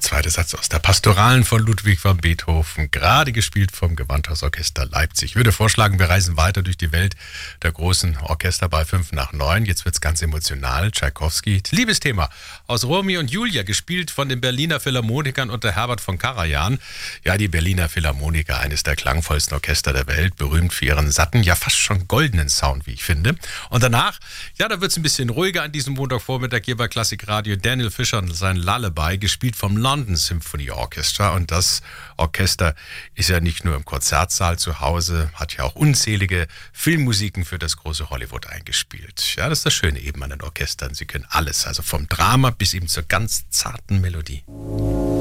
zweite Satz aus der Pastoralen von Ludwig van Beethoven, gerade gespielt vom Gewandhausorchester Leipzig. Ich würde vorschlagen, wir reisen weiter durch die Welt der großen Orchester bei 5 nach 9. Jetzt wird's ganz emotional. Tschaikowski, Liebesthema aus Romeo und Julia, gespielt von den Berliner Philharmonikern unter Herbert von Karajan. Ja, die Berliner Philharmoniker, eines der klangvollsten Orchester der Welt, berühmt für ihren satten, ja fast schon goldenen Sound, wie ich finde. Und danach, ja, da wird's ein bisschen ruhiger an diesem Montagvormittag hier bei Klassikradio. Daniel Fischer und sein Lullaby, gespielt vom London Symphony Orchestra. Und das Orchester ist ja nicht nur im Konzertsaal zu Hause, hat ja auch unzählige Filmmusiken für das große Hollywood eingespielt. Ja, das ist das Schöne eben an den Orchestern. Sie können alles, also vom Drama bis eben zur ganz zarten Melodie.